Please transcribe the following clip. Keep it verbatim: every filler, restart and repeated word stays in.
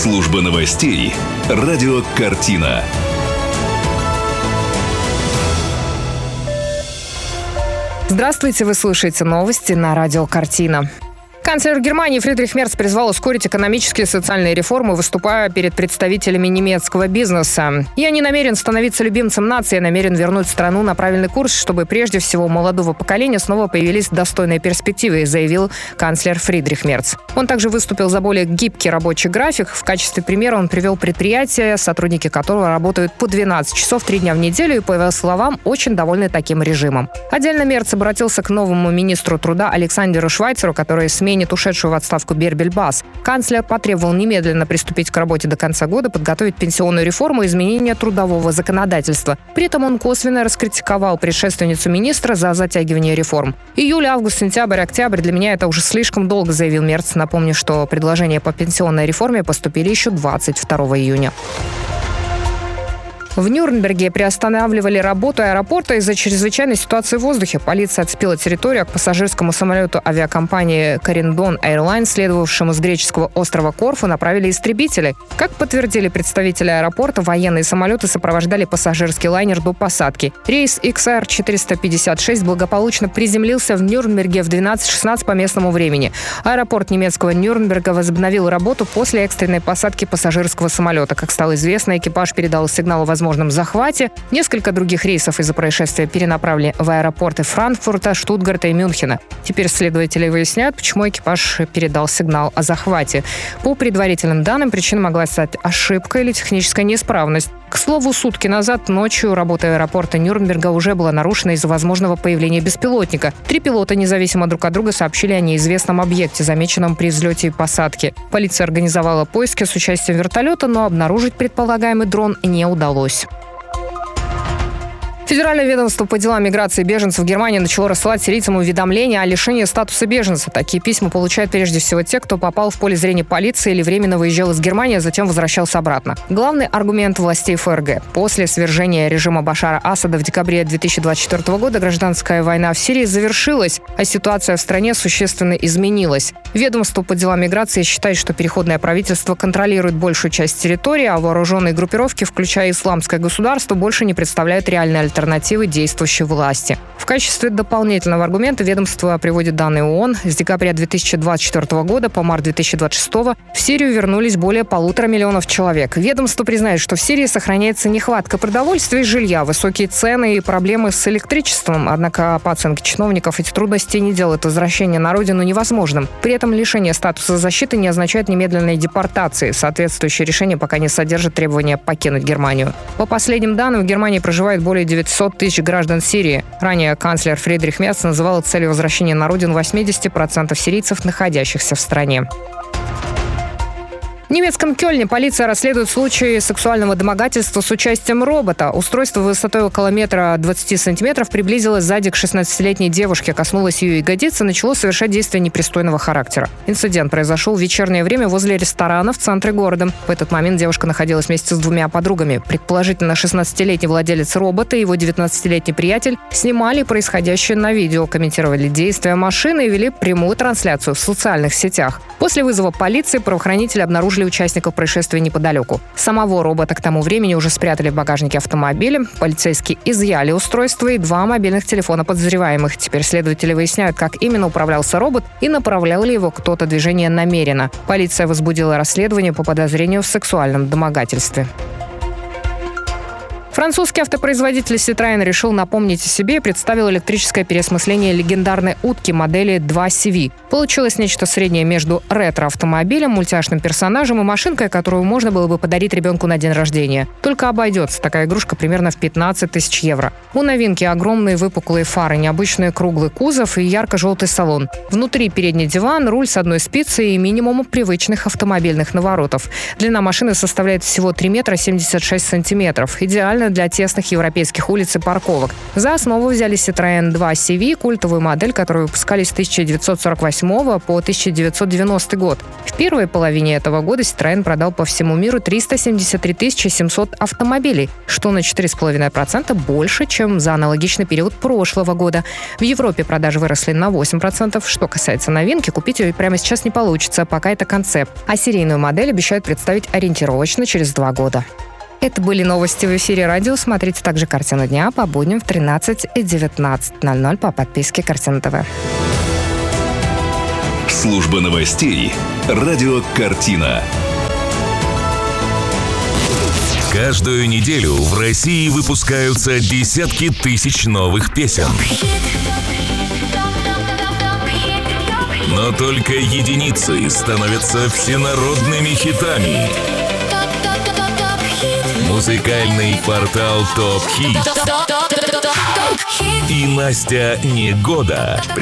Служба новостей. Радио «Картина». Здравствуйте, вы слушаете новости на радио «Картина». Канцлер Германии Фридрих Мерц призвал ускорить экономические и социальные реформы, выступая перед представителями немецкого бизнеса. «Я не намерен становиться любимцем нации, я намерен вернуть страну на правильный курс, чтобы прежде всего у молодого поколения снова появились достойные перспективы», заявил канцлер Фридрих Мерц. Он также выступил за более гибкий рабочий график. В качестве примера он привел предприятие, сотрудники которого работают по двенадцать часов три дня в неделю и, по его словам, очень довольны таким режимом. Отдельно Мерц обратился к новому министру труда Александеру Швайцеру, который сменит ушедшую в отставку Бербель Бас. Канцлер потребовал немедленно приступить к работе до конца года, подготовить пенсионную реформу и изменение трудового законодательства. При этом он косвенно раскритиковал предшественницу министра за затягивание реформ. Июль, август, сентябрь, октябрь — для меня это уже слишком долго, заявил Мерц. Напомню, что предложения по пенсионной реформе поступили еще двадцать второго июня. В Нюрнберге приостанавливали работу аэропорта из-за чрезвычайной ситуации в воздухе. Полиция оцепила территорию, а к пассажирскому самолету авиакомпании Corendon Airlines, следовавшему с греческого острова Корфу, направили истребители. Как подтвердили представители аэропорта, военные самолеты сопровождали пассажирский лайнер до посадки. Рейс икс ар четыреста пятьдесят шесть благополучно приземлился в Нюрнберге в двенадцать шестнадцать по местному времени. Аэропорт немецкого Нюрнберга возобновил работу после экстренной посадки пассажирского самолета. Как стало известно, экипаж передал сигнал о возможности возможном захвате. Несколько других рейсов из-за происшествия перенаправили в аэропорты Франкфурта, Штутгарта и Мюнхена. Теперь следователи выясняют, почему экипаж передал сигнал о захвате. По предварительным данным, причиной могла стать ошибка или техническая неисправность. К слову, сутки назад ночью работа аэропорта Нюрнберга уже была нарушена из-за возможного появления беспилотника. Три пилота независимо друг от друга сообщили о неизвестном объекте, замеченном при взлете и посадке. Полиция организовала поиски с участием вертолета, но обнаружить предполагаемый дрон не удалось. Федеральное ведомство по делам миграции и беженцев в Германии начало рассылать сирийцам уведомления о лишении статуса беженца. Такие письма получают прежде всего те, кто попал в поле зрения полиции или временно выезжал из Германии, а затем возвращался обратно. Главный аргумент властей эф эр гэ. После свержения режима Башара Асада в декабре две тысячи двадцать четвёртого года гражданская война в Сирии завершилась, а ситуация в стране существенно изменилась. Ведомство по делам миграции считает, что переходное правительство контролирует большую часть территории, а вооруженные группировки, включая исламское государство, больше не представляют реальной альтернативы. альтернативы действующей власти. В качестве дополнительного аргумента ведомство приводит данные ООН. С декабря две тысячи двадцать четвёртого года по март две тысячи двадцать шестого в Сирию вернулись более полутора миллионов человек. Ведомство признает, что в Сирии сохраняется нехватка продовольствия и жилья, высокие цены и проблемы с электричеством. Однако, по оценке чиновников, эти трудности не делают возвращение на родину невозможным. При этом лишение статуса защиты не означает немедленной депортации. Соответствующее решение пока не содержит требования покинуть Германию. По последним данным, в Германии проживает более девятьсот тысяч граждан Сирии. Ранее канцлер Фридрих Мерц называл целью возвращения на родину восемьдесят процентов сирийцев, находящихся в стране. В немецком Кёльне полиция расследует случай сексуального домогательства с участием робота. Устройство высотой около метра двадцати сантиметров приблизилось сзади к шестнадцатилетней девушке, коснулось ее ягодицы и начало совершать действия непристойного характера. Инцидент произошел в вечернее время возле ресторана в центре города. В этот момент девушка находилась вместе с двумя подругами. Предположительно, шестнадцатилетний владелец робота и его девятнадцатилетний приятель снимали происходящее на видео, комментировали действия машины и вели прямую трансляцию в социальных сетях. После вызова полиции правоохранители обнаружили участников происшествия неподалеку. Самого робота к тому времени уже спрятали в багажнике автомобиля. Полицейские изъяли устройство и два мобильных телефона подозреваемых. Теперь следователи выясняют, как именно управлялся робот и направлял ли его кто-то движение намеренно. Полиция возбудила расследование по подозрению в сексуальном домогательстве. Французский автопроизводитель Citroën решил напомнить о себе и представил электрическое переосмысление легендарной утки модели два си ви. Получилось нечто среднее между ретро-автомобилем, мультяшным персонажем и машинкой, которую можно было бы подарить ребенку на день рождения. Только обойдется такая игрушка примерно в пятнадцать тысяч евро. У новинки огромные выпуклые фары, необычный круглый кузов и ярко-желтый салон. Внутри передний диван, руль с одной спицей и минимум привычных автомобильных наворотов. Длина машины составляет всего три метра семьдесят шесть сантиметров. Идеально специально для тесных европейских улиц и парковок. За основу взяли Citroën два си ви, культовую модель, которую выпускали с тысяча девятьсот сорок восьмого по тысяча девятьсот девяностый год. В первой половине этого года Citroën продал по всему миру триста семьдесят три тысячи семьсот автомобилей, что на четыре целых пять десятых процента больше, чем за аналогичный период прошлого года. В Европе продажи выросли на восемь процентов. Что касается новинки, купить ее прямо сейчас не получится, пока это концепт. А серийную модель обещают представить ориентировочно через два года. Это были новости в эфире радио. Смотрите также «Картину дня» по будням в тринадцать и девятнадцать ноль ноль по подписке «Картина ТВ». Служба новостей. Радио «Картина». Каждую неделю в России выпускаются десятки тысяч новых песен. Но только единицы становятся всенародными хитами. Музыкальный портал ТОП Хит и Настя Негода